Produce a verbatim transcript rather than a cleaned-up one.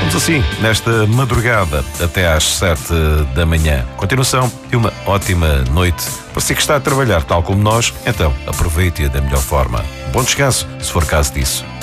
Vamos assim, nesta madrugada até às sete da manhã. Continuação de uma ótima noite. Para si que está a trabalhar tal como nós, então aproveite-a da melhor forma. Bom descanso, se for caso disso.